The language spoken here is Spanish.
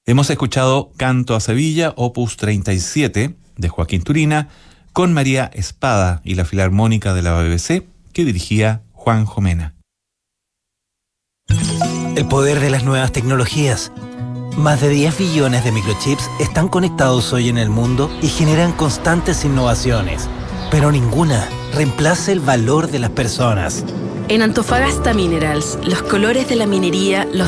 Hemos escuchado Canto a Sevilla, opus 37, de Joaquín Turina, con María Espada y la Filarmónica de la BBC, que dirigía Juan Jomena. El poder de las nuevas tecnologías. Más de 10 billones de microchips están conectados hoy en el mundo y generan constantes innovaciones, pero ninguna reemplaza el valor de las personas. En Antofagasta Minerals, los colores de la minería los